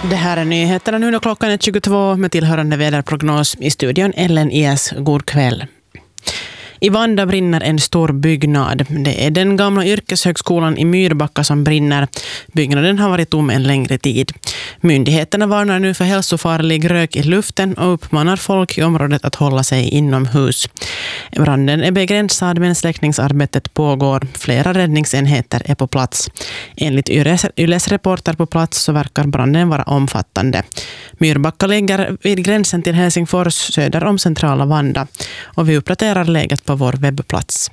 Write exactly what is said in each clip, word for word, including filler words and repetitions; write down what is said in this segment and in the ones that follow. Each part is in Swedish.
Det här är nyheterna nu då klockan är tjugotvå med tillhörande väderprognos i studion Ellen Ies. God kväll. I Vanda brinner en stor byggnad. Det är den gamla yrkeshögskolan i Myrbacka som brinner. Byggnaden har varit tom en längre tid. Myndigheterna varnar nu för hälsofarlig rök i luften och uppmanar folk i området att hålla sig inomhus. Branden är begränsad men släckningsarbetet pågår. Flera räddningsenheter är på plats. Enligt Yles reporter på plats så verkar branden vara omfattande. Myrbacka ligger vid gränsen till Helsingfors söder om centrala Vanda och vi uppdaterar läget på vår webbplats.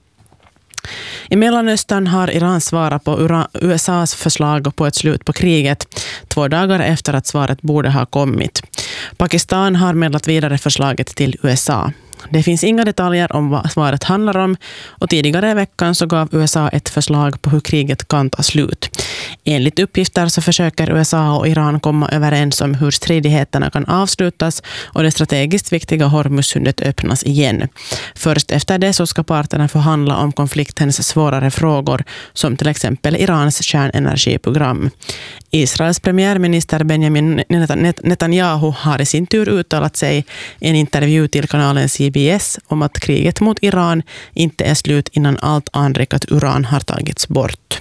I Mellanöstern har Iran svarat på U S A:s förslag på ett slut på kriget, två dagar efter att svaret borde ha kommit. Pakistan har meddelat vidare förslaget till U S A. Det finns inga detaljer om vad svaret handlar om och tidigare i veckan så gav U S A ett förslag på hur kriget kan ta slut. Enligt uppgifter så försöker U S A och Iran komma överens om hur stridigheterna kan avslutas och det strategiskt viktiga Hormuzsundet öppnas igen. Först efter det så ska parterna förhandla om konfliktens svårare frågor som till exempel Irans kärnenergiprogram. Israels premiärminister Benjamin Netanyahu har i sin tur uttalat sig i en intervju till kanalen C B S om att kriget mot Iran inte är slut innan allt anrikat uran har tagits bort.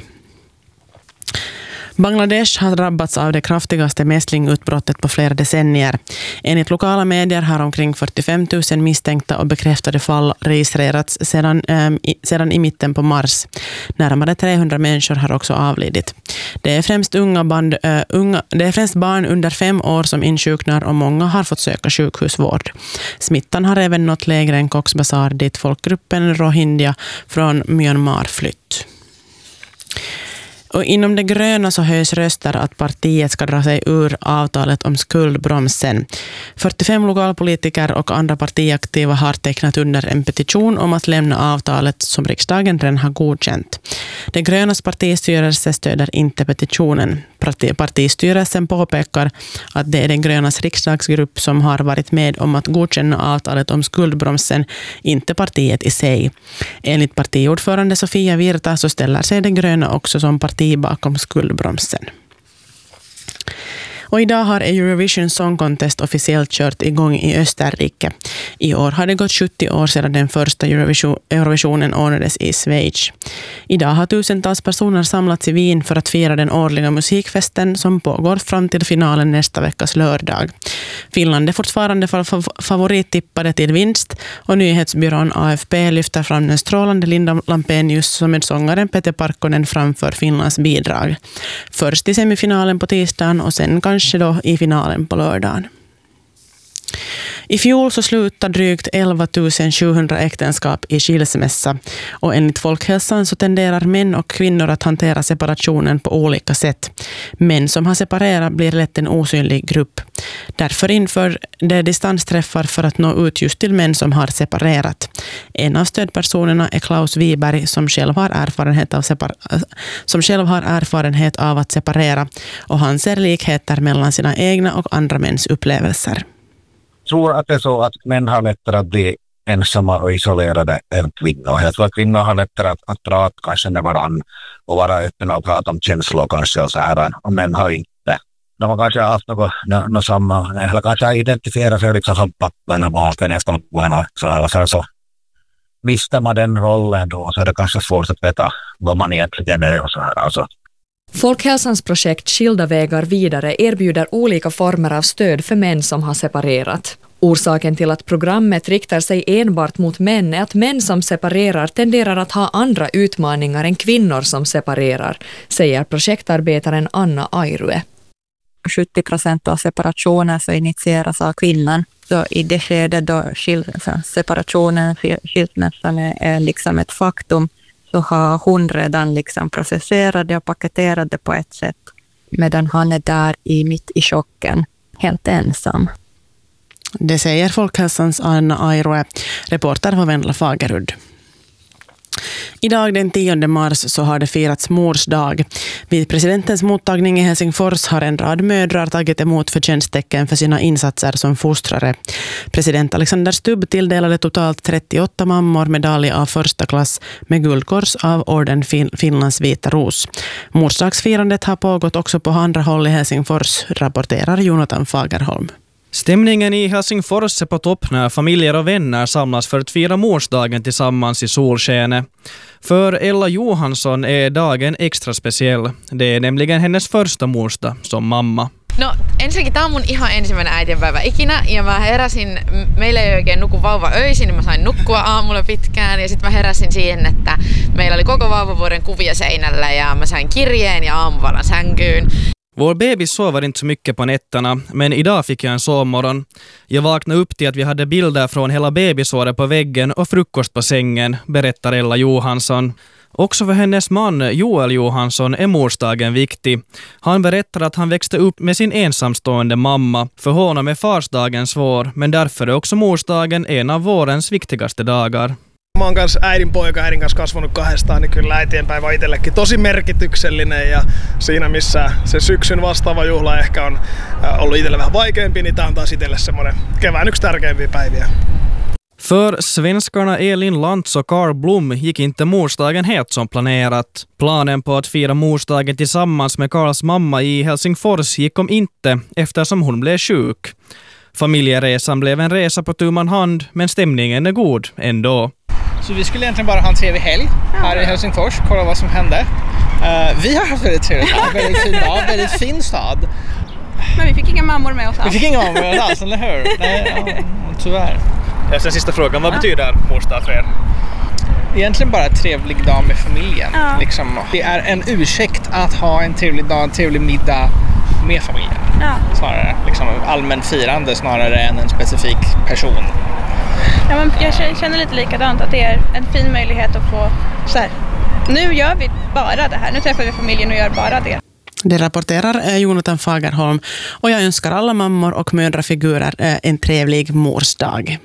Bangladesh har drabbats av det kraftigaste mässlingutbrottet på flera decennier. Enligt lokala medier har omkring fyrtiofem tusen misstänkta och bekräftade fall registrerats sedan, äh, i, sedan i mitten på mars. Närmare trehundra människor har också avlidit. Det är främst, unga band, äh, unga, det är främst barn under fem år som insjuknar och många har fått söka sjukhusvård. Smittan har även nått lägre än Cox's Bazar dit folkgruppen Rohingya från Myanmar flytt. Och inom det gröna så höjs röster att partiet ska dra sig ur avtalet om skuldbromsen. fyrtiofem lokalpolitiker och andra partiaktiva har tecknat under en petition om att lämna avtalet som riksdagen redan har godkänt. Det grönas partistyrelse stöder inte petitionen. Partistyrelsen påpekar att det är den grönas riksdagsgrupp som har varit med om att godkänna avtalet om skuldbromsen, inte partiet i sig. Enligt partiordförande Sofia Virta så ställer sig det gröna också som parti bakom skuldbromsen. Och idag har Eurovision Song Contest officiellt kört igång i Österrike. I år har det gått sjuttio år sedan den första Eurovision, Eurovisionen ordnades i Schweiz. Idag har tusentals personer samlats i Wien för att fira den årliga musikfesten som pågår fram till finalen nästa veckas lördag. Finland är fortfarande favorittippade till vinst och nyhetsbyrån A F P lyfter fram den strålande Linda Lampenius som med sångaren Peter Parkkonen framför Finlands bidrag. Först i semifinalen på tisdagen och sen kanske då i finalen på lördagen. I fjol så slutade drygt elva tusen sjuhundra äktenskap i skilsmässa och enligt Folkhälsan så tenderar män och kvinnor att hantera separationen på olika sätt. Män som har separerat blir lätt en osynlig grupp. Därför inför det distansträffar för att nå ut just till män som har separerat. En av stödpersonerna är Klaus Wiberg som själv har erfarenhet av, separ- som själv har erfarenhet av att separera och han ser likheter mellan sina egna och andra mäns upplevelser. Jag tror att det är så att män har lättare att bli ensamma och isolerade än kvinnor. Jag tror att kvinnor har lättare att, att prata kanske med varandra och vara öppna och prata om känslor kanske och så här. Och män har inte. De har kanske haft något, något, något samma, eller kanske identifierat sig liksom som pappan och maken efter så här. Så, så visste man den rollen då så är det kanske svårt att veta vad man egentligen är och så här. Alltså. Folkhälsans projekt Skilda vägar vidare erbjuder olika former av stöd för män som har separerat. Orsaken till att programmet riktar sig enbart mot män är att män som separerar tenderar att ha andra utmaningar än kvinnor som separerar, säger projektarbetaren Anna Airue. sjuttio procent av separationen så initieras av kvinnan. Så i det skedet då separationen, skilsmässan är liksom ett faktum så har hon redan liksom processerat det och paketerat det på ett sätt medan han är där i mitt i chocken, helt ensam. Det säger Folkhälsans Anna Airue, reporter på Venla Fagerud. Idag den tionde mars så har det firats mors dag. Vid presidentens mottagning i Helsingfors har en rad mödrar tagit emot förtjänsttecken för sina insatser som fostrare. President Alexander Stubb tilldelade totalt trettioåtta mammor medalj av första klass med guldkors av orden fin- Finlands vita ros. Morsdagsfirandet har pågått också på andra håll i Helsingfors, rapporterar Jonathan Fagerholm. Stämningen i Helsingfors är på topp när familjer och vänner samlas för att fira morsdagen tillsammans i solskenet. För Ella Johansson är dagen extra speciell. Det är nämligen hennes första morsdag som mamma. No ensinnäkin tämä on mun ihan ensimmäinen äitienpäivä ikinä ja mä heräsin, meillä ei oikein nuku vauva öisin, niin mä sain nukkua aamulla pitkään ja sitten mä heräsin siihen, että meillä oli koko vauvavuoden kuvia seinällä ja mä sain kirjeen ja aamuvallan sänkyyn. Vår bebis sover inte så mycket på nätterna, men idag fick jag en sovmorgon. Jag vaknade upp till att vi hade bilder från hela bebisåret på väggen och frukost på sängen, berättar Ella Johansson. Också för hennes man Joel Johansson är morsdagen viktig. Han berättar att han växte upp med sin ensamstående mamma. För honom är farsdagen svår, men därför är också morsdagen en av vårens viktigaste dagar. Mä oon kanssa äidin poika, äidin kanssa kasvanut kahdestaan, niin kyllä äitienpäivä on itsellekin tosi merkityksellinen ja siinä missä se syksyn vastaava juhla ehkä on ollut itselle vähän vaikeampi, niin tää on taas itselle semmoinen kevään yksi tärkeimpiä päiviä. För svenskarna Elin Lantz och Carl Blom gick inte morsdagen helt som planerat. Planen på att fira morsdagen tillsammans med Carls mamma i Helsingfors gick om inte eftersom hon blev sjuk. Familjeresan blev en resa på tu man hand, men stämningen är god ändå. Så vi skulle egentligen bara ha en trevlig helg här i Helsingfors, kolla vad som hände. Uh, vi har haft väldigt trevligt, väldigt fin dag, väldigt fin stad. Men vi fick inga mammor med oss alls. Vi fick inga mammor med oss alls, eller hur? Nej, ja, tyvärr. Ja, sen sista frågan, vad ja. betyder morsdag för er? Egentligen bara en trevlig dag med familjen. Ja. Liksom. Det är en ursäkt att ha en trevlig dag, en trevlig middag med familjen. Ja. Snarare liksom allmän firande snarare än en specifik person. Ja, men jag känner lite likadant att det är en fin möjlighet att få så här, nu gör vi bara det här, nu träffar vi familjen och gör bara det. Det rapporterar Jonathan Fagerholm och jag önskar alla mammor och mödrafigurer en trevlig morsdag.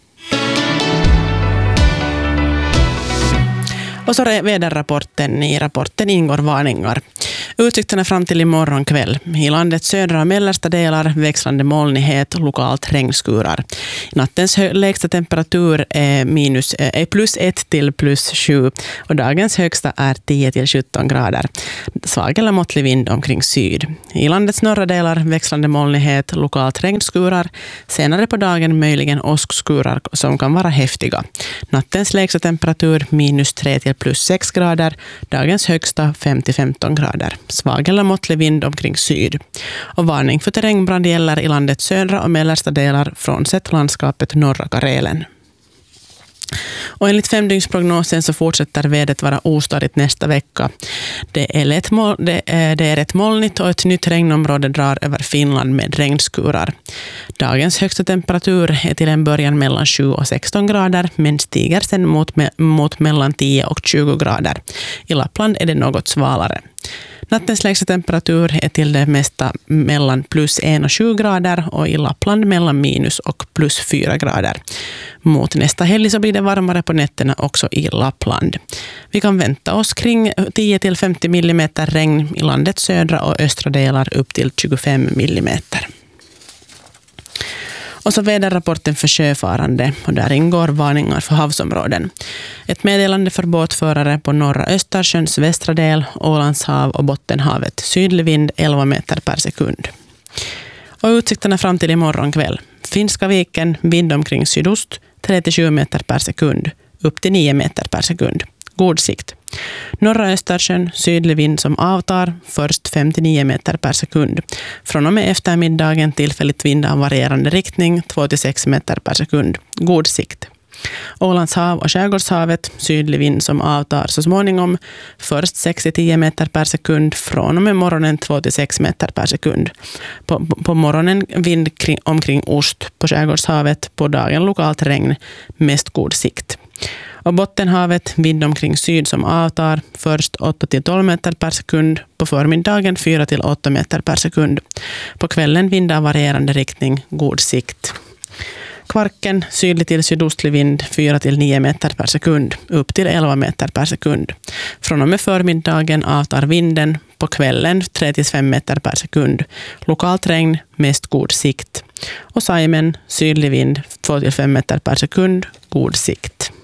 Och så är väderrapporten. I rapporten ingår varningar. Utsikterna fram till imorgon kväll. I landets södra och mellersta delar växlande molnighet och lokalt regnskurar. Nattens hö- lägsta temperatur är, minus, är plus ett till plus sju och dagens högsta är tio till sjutton grader. Svag eller måttlig vind omkring syd. I landets norra delar växlande molnighet, lokalt regnskurar. Senare på dagen möjligen åskskurar som kan vara häftiga. Nattens lägsta temperatur minus tre till plus sex grader. Dagens högsta fem till femton grader. Svag eller måttlig vind omkring syd. Och varning för terrängbrand gäller i landets södra och mellersta delar frånsett landskapet norra Karelen. Och enligt femdygnsprognosen så fortsätter vädret vara ostadigt nästa vecka. Det är, lätt mol- det, är, det är rätt molnigt och ett nytt regnområde drar över Finland med regnskurar. Dagens högsta temperatur är till en början mellan sju och sexton grader men stiger sen mot, me- mot mellan tio och tjugo grader. I Lappland är det något svalare. Nattens lägsta temperatur är till det mesta mellan plus en och sju grader och i Lappland mellan minus och plus fyra grader. Mot nästa helg så blir det varmare på nätterna också i Lappland. Vi kan vänta oss kring tio till femtio millimeter regn i landets södra och östra delar upp till tjugofem millimeter. Och så väderrapporten för sjöfarande och där ingår varningar för havsområden. Ett meddelande för båtförare på norra Östersjöns västra del, Ålandshav och Bottenhavet. Sydlig vind elva meter per sekund. Och utsikterna fram till imorgon kväll. Finska viken, vind omkring sydost, trettiosju meter per sekund, upp till nio meter per sekund. God sikt. Norra Östersjön, sydlig vind som avtar, först fem till nio meter per sekund. Från och med eftermiddagen tillfälligt vind av varierande riktning, två till sex meter per sekund. God sikt. Ålandshav och Skärgårdshavet, sydlig vind som avtar så småningom, först sex till tio meter per sekund, från och med morgonen två till sex meter per sekund. På, på morgonen vind kring, omkring ost, på Skärgårdshavet, på dagen lokalt regn, mest god sikt. Och Bottenhavet, vind omkring syd som avtar, först åtta till tolv meter per sekund, på förmiddagen fyra till åtta meter per sekund. På kvällen vind av varierande riktning, god sikt. Kvarken, sydlig till sydostlig vind fyra till nio meter per sekund, upp till elva meter per sekund. Från och med förmiddagen avtar vinden, på kvällen tre till fem meter per sekund. Lokalt regn, mest god sikt. Och Saimen, sydlig vind två till fem meter per sekund, god sikt.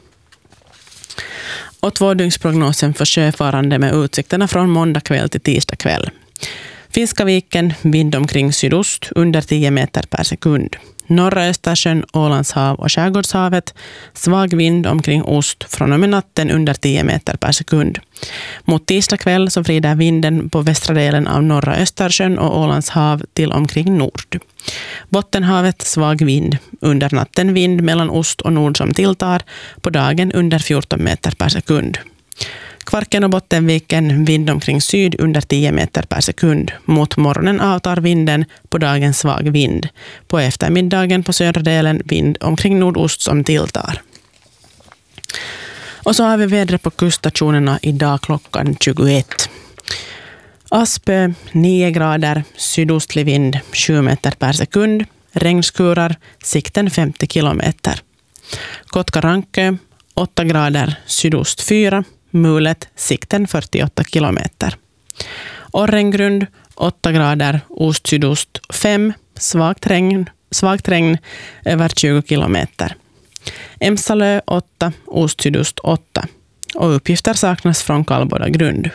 Och tvådygnsprognosen för sjöfarande med utsikterna från måndag kväll till tisdag kväll. Finska viken, vind omkring sydost under tio meter per sekund. Norra Östersjön, Ålandshav och Skärgårdshavet, svag vind omkring ost från och med natten under tio meter per sekund. Mot tisdag kväll så vrider vinden på västra delen av norra Östersjön och Ålandshav till omkring nord. Bottenhavet, svag vind. Under natten vind mellan ost och nord som tilltar, på dagen under fjorton meter per sekund. Kvarken och Bottenviken, vind omkring syd under tio meter per sekund. Mot morgonen avtar vinden, på dagen svag vind. På eftermiddagen på södra delen vind omkring nordost som tilltar. Och så har vi vädret på kuststationerna idag klockan tjugoett. Aspö nio grader, sydostlig vind sju meter per sekund. Regnskurar, sikten femtio kilometer. Kotka-Rankö åtta grader, sydost fyra. Mulet, sikten fyrtioåtta kilometer. Orrengrund, åtta grader, ost-sydost fem, svagt regn, svagt regn över tjugo kilometer. Emsalö åtta, ost-sydost åtta. Och uppgifter saknas från Kallboda grund.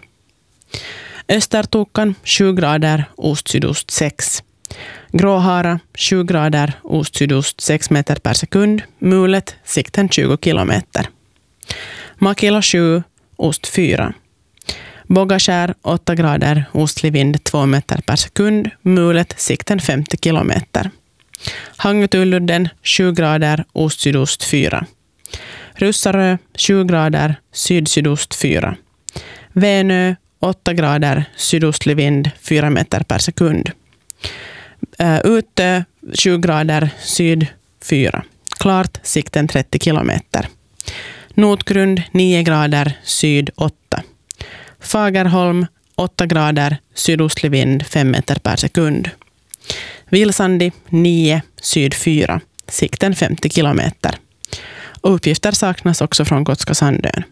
Östertokan, sju grader, ost-sydost sex. Gråhara, sju grader, ost-sydost sex meter per sekund. Mulet, sikten tjugo kilometer. Makila sju, ost fyra. Bogaskär åtta grader, ostlig vind två meter per sekund. Mulet, sikten femtio kilometer. Hangutuludden sju grader, ost-sydost fyra. Russarö sju grader, syd-sydost fyra. Vänö åtta grader, sydostlig vind fyra meter per sekund. Uh, Utö sju grader, syd fyra. Klart, sikten trettio kilometer. Notgrund nio grader, syd åtta. Fagerholm åtta grader, sydostlig vind fem meter per sekund. Vilsandi nio, syd fyra. Sikten femtio kilometer. Uppgifter saknas också från Gotska Sandön.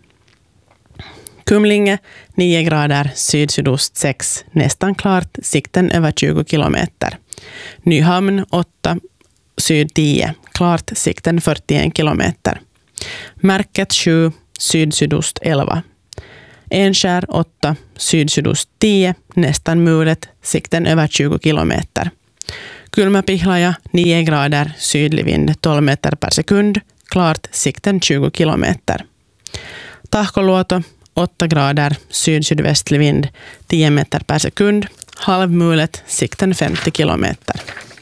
Kumlinge nio grader, syd-sydost sex. Nästan klart, sikten över tjugo kilometer. Nyhamn åtta, syd tio. Klart, sikten fyrtioen kilometer. Märket sju, syd-sydost elva. Enskär åtta, syd-sydost tio, nästan mulet, sikten över tjugo kilometer. Kulmapihlaja nio grader, sydlig vind tolv meter per sekund, klart, sikten tjugo kilometer. Tahkoluoto åtta grader, syd-sydvästlig vind tio meter per sekund, halvmulet, sikten femtio kilometer.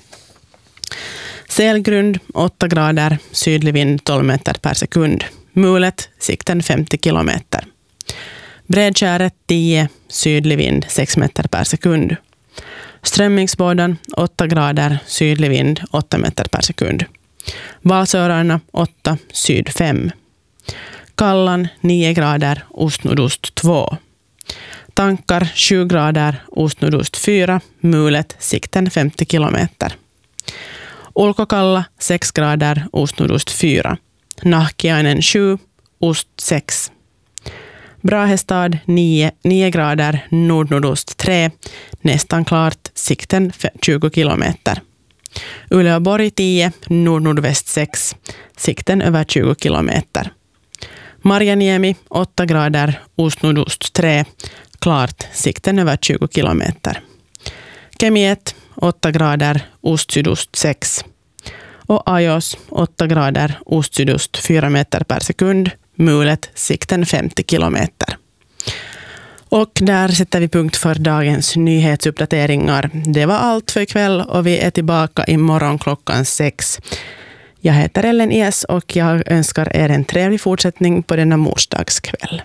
Selgrund åtta grader, sydlig vind tolv meter per sekund. Mulet, sikten femtio kilometer. Bredkäret tio, sydlig vind sex meter per sekund. Strömmingsbådan åtta grader, sydlig vind åtta meter per sekund. Valsörarna åtta, syd fem. Kallan nio grader, ostnordost två. Tankar sju grader, ostnordost fyra. Mulet, sikten femtio kilometer. Ulkokalla sex grader, ostnordost fyra. Nahkiainen sju, ost sex. Brahestad nio, nio grader, nordnordost tre. Nästan klart, sikten tjugo kilometer. Uleåborg tio, nordnordväst sex. Sikten över tjugo kilometer. Marjaniemi åtta grader, ostnordost tre. Klart, sikten över tjugo kilometer. Kemiet åtta grader, ostsydost sex. Och Ajos åtta grader, ostsydost fyra meter per sekund. Mulet, sikten femtio kilometer. Och där sätter vi punkt för dagens nyhetsuppdateringar. Det var allt för ikväll och vi är tillbaka imorgon klockan sex. Jag heter Ellen Es och jag önskar er en trevlig fortsättning på denna morsdagskväll.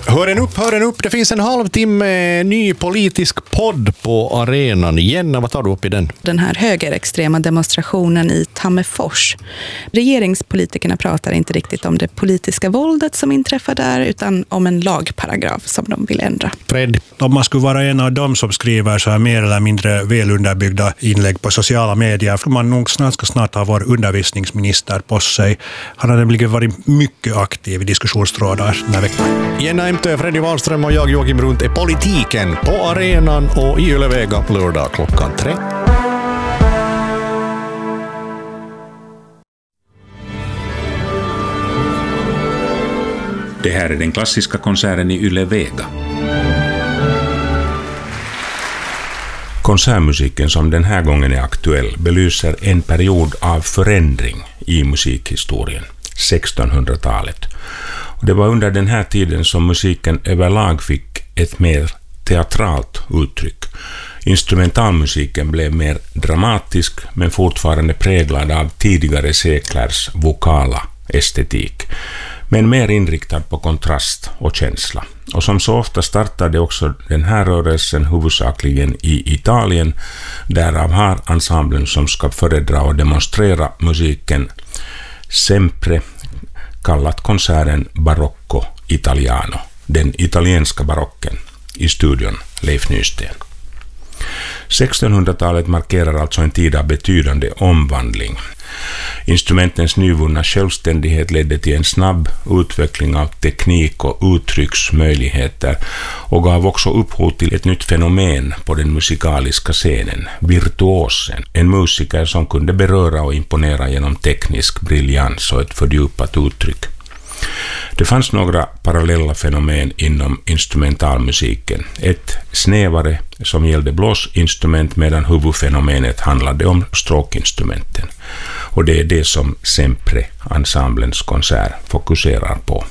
Hör en upp, hör en upp. Det finns en halvtimme ny politisk podd på arenan. Jenna, vad tar du upp i den? Den här högerextrema demonstrationen i Tammerfors. Regeringspolitikerna pratar inte riktigt om det politiska våldet som inträffar där, utan om en lagparagraf som de vill ändra. Fred? Om man skulle vara en av dem som skriver så här mer eller mindre välunderbyggda inlägg på sociala medier, för man nog snart ska snart ha vår undervisningsminister på sig. Han har nämligen varit mycket aktiv i diskussionstrådar den här veckan. Jenna M T, Freddy Wahlström och jag, Joakim Runt, är politiken på arenan och i Ylevega lördag klockan tre. Det här är den klassiska konserten i Ylevega. Konsertmusiken som den här gången är aktuell belyser en period av förändring i musikhistorien, sextonhundratalet. Och det var under den här tiden som musiken överlag fick ett mer teatralt uttryck. Instrumentalmusiken blev mer dramatisk men fortfarande präglad av tidigare seklers vokala estetik, men mer inriktad på kontrast och känsla. Och som så ofta startade också den här rörelsen huvudsakligen i Italien, därav har ensemblen som ska föredra och demonstrera musiken Sempre kallat konserten Barocco Italiano, den italienska barocken, i studion Leif Nysten. sextonhundratalet markerar alltså en tid av betydande omvandling. Instrumentens nyvunna självständighet ledde till en snabb utveckling av teknik och uttrycksmöjligheter och gav också upphov till ett nytt fenomen på den musikaliska scenen, virtuosen, en musiker som kunde beröra och imponera genom teknisk briljans och ett fördjupat uttryck. Det fanns några parallella fenomen inom instrumentalmusiken. Ett snävare som gällde blåsinstrument, medan huvudfenomenet handlade om stråkinstrumenten. Och det är det som Sempre-ensemblens konsert fokuserar på.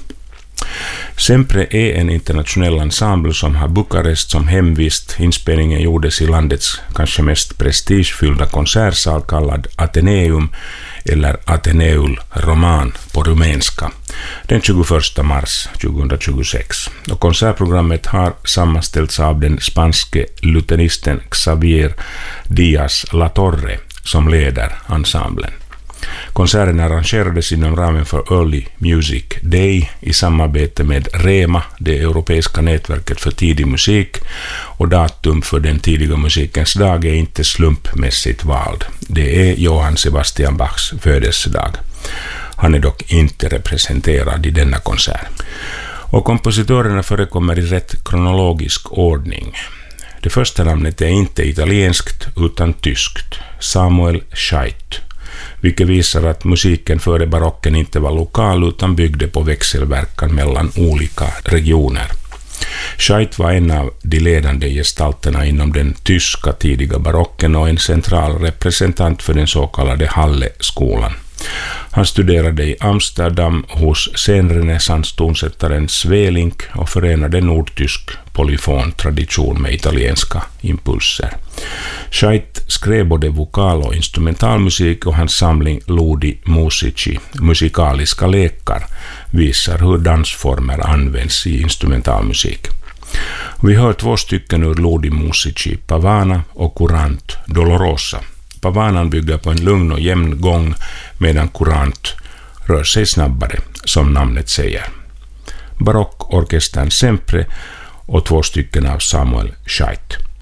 Sempre är en internationell ensemble som har Bukarest som hemvist. Inspelningen gjordes i landets kanske mest prestigefyllda konsertsal kallad Atheneum eller Atheneul Roman på rumänska den tjugoförsta mars tjugohundratjugosex. Och konsertprogrammet har sammanställts av den spanske lutenisten Xavier Díaz Latorre som leder ensemblen. Konserten arrangerades inom ramen för Early Music Day i samarbete med REMA, det europeiska nätverket för tidig musik, och datum för den tidiga musikens dag är inte slumpmässigt vald. Det är Johann Sebastian Bachs födelsedag. Han är dock inte representerad i denna konsert. Och kompositörerna förekommer i rätt kronologisk ordning. Det första namnet är inte italienskt utan tyskt, Samuel Scheidt, vilket visar att musiken före barocken inte var lokal utan byggde på växelverkan mellan olika regioner. Scheidt var en av de ledande gestalterna inom den tyska tidiga barocken och en central representant för den så kallade Halle-skolan. Han studerade i Amsterdam hos senrenässans-tonsättaren Svelink och förenade nordtysk polyfon-tradition med italienska impulser. Scheidt skrev både vokal- och instrumentalmusik, och hans samling Ludi Musici, musikaliska lekar, visar hur dansformer används i instrumentalmusik. Vi hör två stycken ur Ludi Musici, Pavana och Courant Dolorosa. Pavanan bygger på en lugn och jämn gång, medan Courant rör sig snabbare, som namnet säger. Barockorkestern Sempre och två stycken av Samuel Scheidt.